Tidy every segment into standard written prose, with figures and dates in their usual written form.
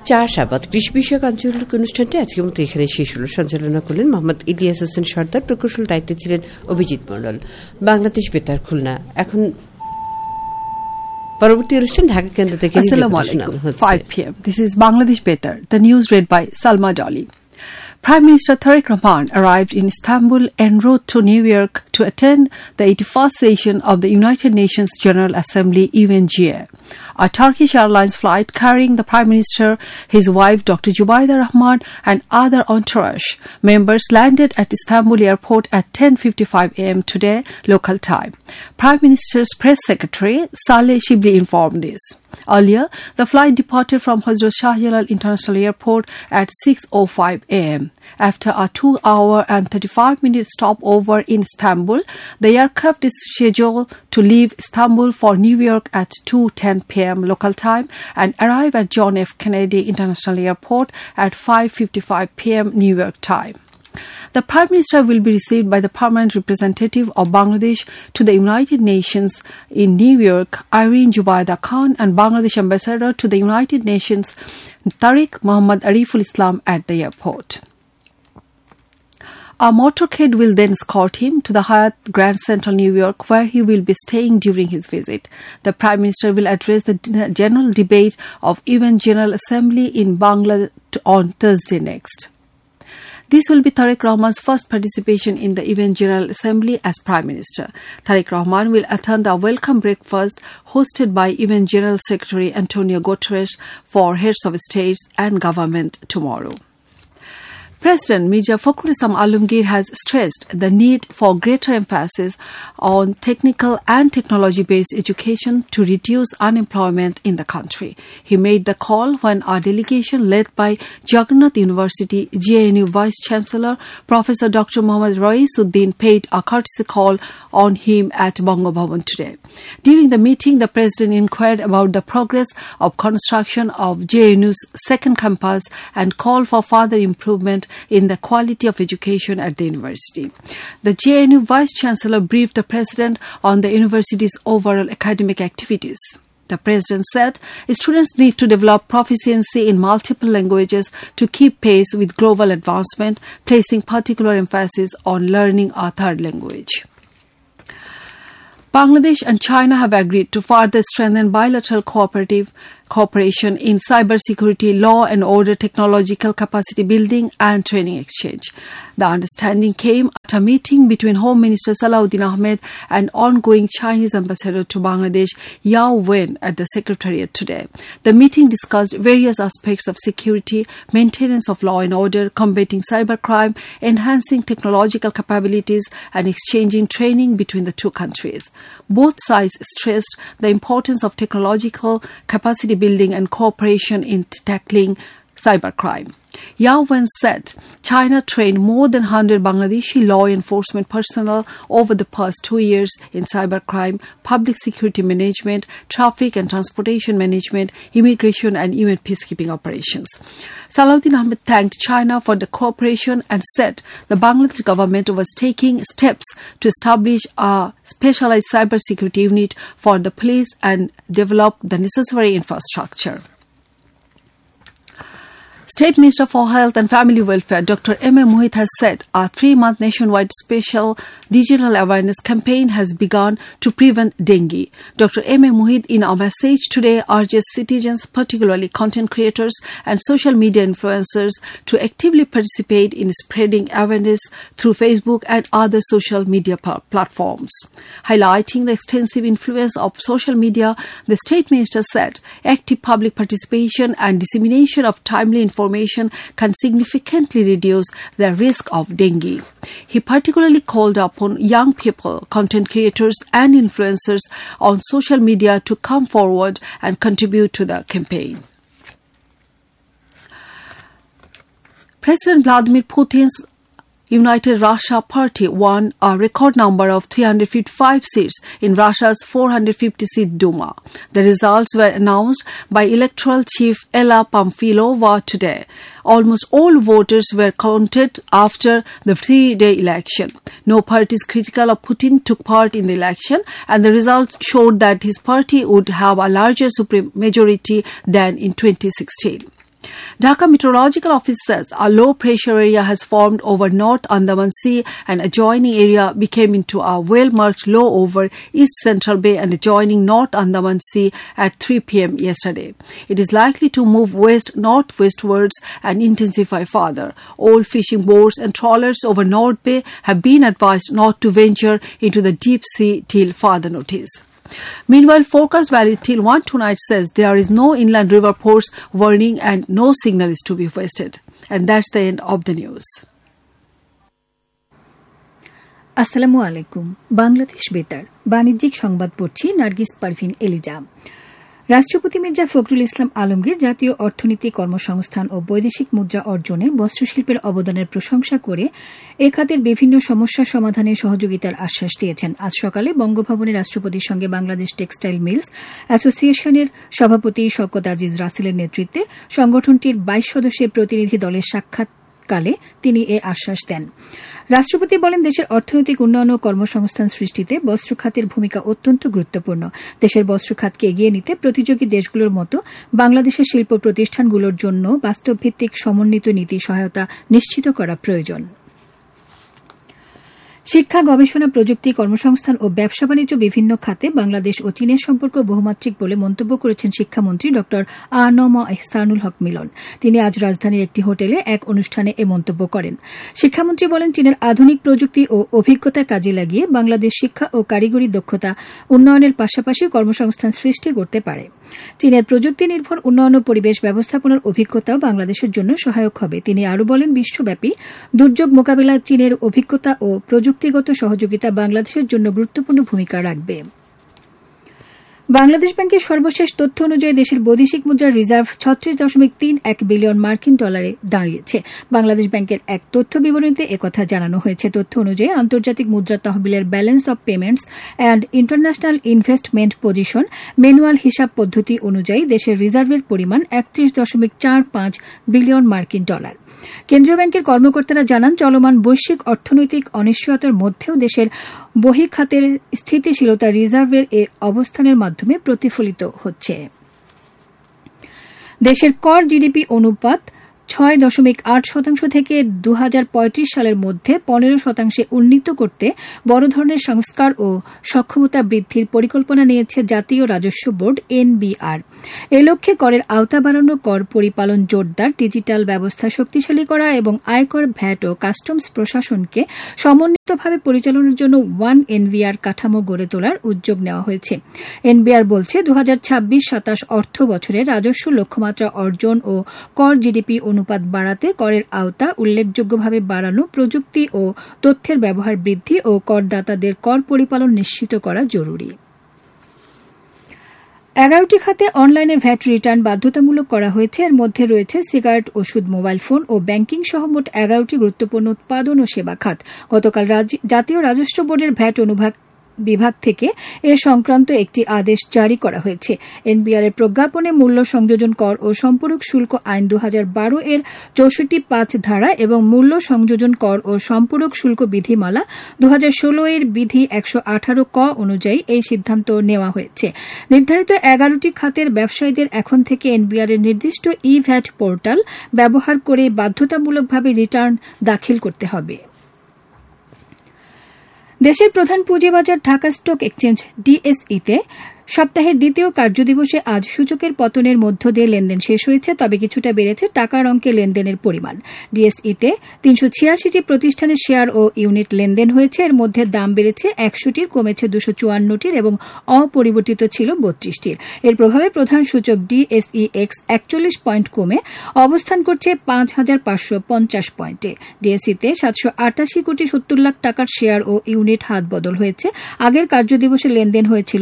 চাষাবাদ কৃষি বিষয়ক আঞ্চলিক অনুষ্ঠানটি আজকের মতো এখানে শেষ হল। সঞ্চালনা করলেন মোহাম্মদ ইলিয়াস হোসেন সর্দার, প্রকৌশল দায়িত্বে ছিলেন অভিজিৎ মণ্ডল। বাংলাদেশ বেতার, খুলনা। এখন পরবর্তী অনুষ্ঠান ঢাকা কেন্দ্র থেকে। Assalamu alaikum. 5 p.m. This is Bangladesh Betar. The news read by Salma Dolly. Prime Minister Tariq Rahman arrived in Istanbul en route to New York to attend the 81st session of the United Nations General Assembly UNGA. A Turkish Airlines flight carrying the Prime Minister, his wife Dr. Jubaida Rahman and other entourage members landed at Istanbul airport at 10:55 a.m. today local time. Prime Minister's press secretary Saleh Shibli informed this. Earlier, the flight departed from Hazrat Shah Jalal International Airport at 6:05 a.m. After a 2-hour and 35-minute stopover in Istanbul, the aircraft is scheduled to leave Istanbul for New York at 2:10 p.m. local time and arrive at John F. Kennedy International Airport at 5:55 p.m. New York time. The Prime Minister will be received by the permanent representative of Bangladesh to the United Nations in New York, Irene Jubaida Khan, and Bangladesh Ambassador to the United Nations, Tariq Muhammad Ariful Islam, at the airport. A motorcade will then escort him to the Hyatt Grand Central New York, where he will be staying during his visit. The Prime Minister will address the general debate of UN General Assembly in Bangladesh on Thursday next. This will be Tariq Rahman's first participation in the UN General Assembly as Prime Minister. Tariq Rahman will attend a welcome breakfast hosted by UN General Secretary Antonio Guterres for heads of states and government tomorrow. President Mirza Fakhrul Islam Alamgir has stressed the need for greater emphasis on technical and technology-based education to reduce unemployment in the country. He made the call when a delegation led by Jagannath University JNU Vice-Chancellor Professor Dr. Muhammad Raisuddin paid a courtesy call on him at Bongo Bhavan today. During the meeting, the President inquired about the progress of construction of JNU's second campus and called for further improvement in the quality of education at the university. The JNU Vice-Chancellor briefed the President on the university's overall academic activities. The President said students need to develop proficiency in multiple languages to keep pace with global advancement, placing particular emphasis on learning a third language. Bangladesh and China have agreed to further strengthen bilateral cooperation in cybersecurity, law and order, technological capacity building and training exchange. The understanding came at a meeting between Home Minister Salahuddin Ahmed and ongoing Chinese ambassador to Bangladesh, Yao Wen, at the Secretariat today. The meeting discussed various aspects of security, maintenance of law and order, combating cybercrime, enhancing technological capabilities, and exchanging training between the two countries. Both sides stressed the importance of technological capacity building and cooperation in tackling cybercrime. Yao Wen said China trained more than 100 Bangladeshi law enforcement personnel over the past 2 years in cybercrime, public security management, traffic and transportation management, immigration and UN peacekeeping operations. Salahuddin Ahmed thanked China for the cooperation and said the Bangladesh government was taking steps to establish a specialized cybersecurity unit for the police and develop the necessary infrastructure. State Minister for Health and Family Welfare, Dr. M.A. Mohit, has said a 3-month nationwide special digital awareness campaign has begun to prevent dengue. Dr. M.A. Mohit, in a message today, urges citizens, particularly content creators and social media influencers, to actively participate in spreading awareness through Facebook and other social media platforms. Highlighting the extensive influence of social media, the State Minister said active public participation and dissemination of timely information can significantly reduce the risk of dengue. He particularly called upon young people, content creators and influencers on social media to come forward and contribute to the campaign. President Vladimir Putin's United Russia Party won a record number of 355 seats in Russia's 450-seat Duma. The results were announced by Electoral Chief Ella Pamfilova today. Almost all voters were counted after the 3-day election. No parties critical of Putin took part in the election, and the results showed that his party would have a larger supreme majority than in 2016. Dhaka Meteorological Office says a low-pressure area has formed over North Andaman Sea and adjoining area became into a well-marked low over East Central Bay and adjoining North Andaman Sea at 3 p.m. yesterday. It is likely to move west-northwestwards and intensify further. All fishing boats and trawlers over North Bay have been advised not to venture into the deep sea till further notice. Meanwhile, forecast value till 1 tonight says there is no inland river force warning and no signal is to be wasted. And that's the end of the news. আসসালামু আলাইকুম। বাংলাদেশ বেতার বাণিজ্যিক সংবাদ পড়ছি Nargis Parvin Eliza. রাষ্ট্রপতি মির্জা ফখরুল ইসলাম আলমগীর জাতীয় অর্থনীতি, কর্মসংস্থান ও বৈদেশিক মুদ্রা অর্জনে বস্ত্রশিল্পের অবদানের প্রশংসা করে এ খাতের বিভিন্ন সমস্যা সমাধানে সহযোগিতার আশ্বাস দিয়েছেন। আজ সকালে বঙ্গভবনে রাষ্ট্রপতির সঙ্গে বাংলাদেশ টেক্সটাইল মিলস অ্যাসোসিয়েশনের সভাপতি শওকত আজিজ রাসেলের নেতৃত্বে সংগঠনটির 22 সদস্যের প্রতিনিধি দলের সাক্ষাৎকালে তিনি এ আশ্বাস দেন। রাষ্ট্রপতি বলেন, দেশের অর্থনৈতিক উন্নয়ন ও কর্মসংস্থান সৃষ্টিতে বস্ত্র খাতের ভূমিকা অত্যন্ত গুরুত্বপূর্ণ। দেশের বস্ত্র খাতকে এগিয়ে নিতে প্রতিযোগী দেশগুলোর মতো বাংলাদেশের শিল্প প্রতিষ্ঠানগুলোর জন্য বাস্তবভিত্তিক সমন্বিত নীতি সহায়তা নিশ্চিত করা প্রয়োজন। শিক্ষা, গবেষণা, প্রযুক্তি, কর্মসংস্থান ও ব্যবসা বাণিজ্য বিভিন্ন খাতে বাংলাদেশ ও চীনের সম্পর্ক বহুমাত্রিক বলে মন্তব্য করেছেন শিক্ষামন্ত্রী ড আ.ন.ম এহসানুল হক মিলন। তিনি আজ রাজধানীর একটি হোটেলে এক অনুষ্ঠানে এ মন্তব্য করেন। শিক্ষামন্ত্রী বলেন, চীনের আধুনিক প্রযুক্তি ও অভিজ্ঞতা কাজে লাগিয়ে বাংলাদেশ শিক্ষা ও কারিগরি দক্ষতা উন্নয়নের পাশাপাশি কর্মসংস্থান সৃষ্টি করতে পারে। চীনের প্রযুক্তি নির্ভর উন্নয়ন ও পরিবেশ ব্যবস্থাপনার অভিজ্ঞতাও বাংলাদেশের জন্য সহায়ক হবে। তিনি আরও বলেন, বিশ্বব্যাপী দুর্যোগ মোকাবিলায় চীনের অভিজ্ঞতা ও প্রযুক্তিগত সহযোগিতা বাংলাদেশের জন্য গুরুত্বপূর্ণ ভূমিকা রাখবে। বাংলাদেশ ব্যাংকের সর্বশেষ তথ্য অনুযায়ী দেশের বৈদেশিক মুদ্রার রিজার্ভ 36.31 বিলিয়ন মার্কিন ডলারে দাঁড়িয়েছে। বাংলাদেশ ব্যাংকের এক তথ্য বিবরণীতে একথা জানানো হয়েছে। তথ্য অনুযায়ী আন্তর্জাতিক মুদ্রা তহবিলের balance of payments and international investment position manual হিসাব পদ্ধতি অনুযায়ী দেশের রিজার্ভের পরিমাণ 31.45 বিলিয়ন মার্কিন ডলার। কেন্দ্রীয় ব্যাংকের কর্মকর্তারা জানান, চলমান বৈশ্বিক অর্থনৈতিক অনিশ্চয়তার মধ্যেও দেশের বহিঃখাতের স্থিতিশীলতা রিজার্ভের এ অবস্থানের মাধ্যমে প্রতিফলিত হচ্ছে। দেশের কর জিডিপি অনুপাত 6.8% থেকে 2035 সালের মধ্যে 15% উন্নীত করতে বড় ধরনের সংস্কার ও সক্ষমতা বৃদ্ধির পরিকল্পনা নিয়েছে জাতীয় রাজস্ব বোর্ড এনবিআর। এ লক্ষ্যে করের আওতা বাড়ানো, কর পরিপালন জোরদার, ডিজিটাল ব্যবস্থা শক্তিশালী করা এবং আয়কর, ভ্যাট ও কাস্টমস প্রশাসনকে সমন্বিতভাবে পরিচালনার জন্য ওয়ান এনবিআর কাঠামো গড়ে তোলার উদ্যোগ নেওয়া হয়েছে। এনবিআর বলছে, 2026-27 অর্থ বছরে রাজস্ব লক্ষ্যমাত্রা অর্জন ও কর জিডিপি অনুপাত বাড়াতে করের আওতা উল্লেখযোগ্যভাবে বাড়ানো, প্রযুক্তি ও তথ্যের ব্যবহার বৃদ্ধি ও করদাতাদের কর পরিপালন নিশ্চিত করা জরুরি। 11টি খাতে অনলাইনে ভ্যাট রিটার্ন বাধ্যতামূলক করা হয়েছে। এর মধ্যে রয়েছে সিগারেট, ওষুধ, মোবাইল ফোন ও ব্যাংকিং সহ মোট 11টি গুরুত্বপূর্ণ উৎপাদন ও সেবা খাত। গতকাল জাতীয় রাজস্ব বোর্ডের ভ্যাট বিভাগ থেকে এ সংক্রান্ত একটি আদেশ জারি করা হয়েছে। এনবিআর এর প্রজ্ঞাপনে মূল্য সংযোজন কর ও সম্পূরক শুল্ক আইন 2012 এর 64(5) ধারা এবং মূল্য সংযোজন কর ও সম্পূরক শুল্ক বিধিমালা 2016 এর বিধি 118 ক অনুযায়ী এই সিদ্ধান্ত নেওয়া হয়েছে। নির্ধারিত 11টি খাতের ব্যবসায়ীদের এখন থেকে এনবিআর এর নির্দিষ্ট ই-ভ্যাট পোর্টাল ব্যবহার করে বাধ্যতামূলকভাবে রিটার্ন দাখিল করতে হবে। দেশের প্রধান পুঁজিবাজার ঢাকা স্টক এক্সচেঞ্জ ডিএসইতে সপ্তাহের দ্বিতীয় কার্যদিবসে আজ সূচকের পতনের মধ্য দিয়ে লেনদেন শেষ হয়েছে, তবে কিছুটা বেড়েছে টাকার অঙ্কে লেনদেনের পরিমাণ। ডিএসইতে 386টি প্রতিষ্ঠানের শেয়ার ও ইউনিট লেনদেন হয়েছে। এর মধ্যে দাম বেড়েছে 100টির, কমেছে 254টির এবং অপরিবর্তিত ছিল 32টির। এর প্রভাবে প্রধান সূচক ডিএসইএক্স 41 পয়েন্ট কমে অবস্থান করছে 5,550 পয়েন্টে। ডিএসইতে 788 কোটি 70 লাখ টাকার শেয়ার ও ইউনিট হাত বদল হয়েছে। আগের কার্যদিবসে লেনদেন হয়েছিল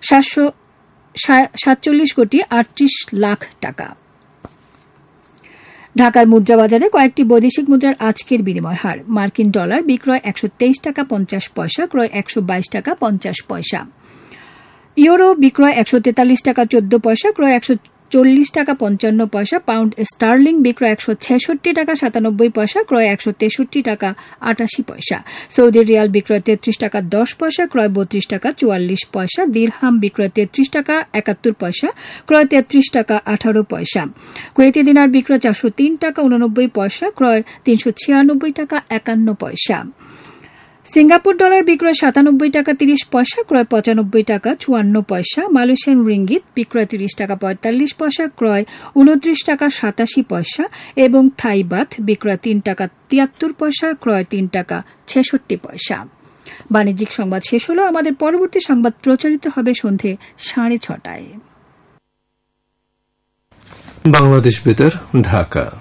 747 কোটি 38 লাখ টাকা। ঢাকার মুদ্রাবাজারে কয়েকটি বৈদেশিক মুদ্রার আজকের বিনিময় হার: মার্কিন ডলার বিক্রয় 123 টাকা 50 পয়সা, ক্রয় 122 টাকা 50 পয়সা। ইউরো বিক্রয় 143 টাকা 14 পয়সা, ক্রয় 40 টাকা 55 পয়সা, পাউন্ড স্টার্লিং বিক্রয় 166 টাকা 97 পয়সা, ক্রয় 163 টাকা 88 পয়সা, সৌদি রিয়াল বিক্রয় 33 টাকা 10 পয়সা, ক্রয় 32 টাকা 44 পয়সা, দিরহাম বিক্রয় 33 টাকা 71 পয়সা, ক্রয় 33 টাকা 18 পয়সা, কুয়েতি দিনার বিক্রয় 403 টাকা 89 পয়সা, ক্রয় 396 টাকা 51 পয়সা, সিঙ্গাপুর ডলার বিক্রয় 97 টাকা 30 পয়সা, ক্রয় 95 টাকা 54 পয়সা, মালয়েশিয়ান রিঙ্গিত বিক্রয় 30 টাকা 45 পয়সা, ক্রয় 29 টাকা 87 পয়সা এবং থাই বাথ বিক্রয় 3 টাকা 73 পয়সা, ক্রয় 3 টাকা 66 পয়সা। বাণিজ্যিক সংবাদ শেষ হলো। আমাদের পরবর্তী সংবাদ প্রচারিত হবে সন্ধে 6:30টায়। বাংলাদেশ বেতার, ঢাকা।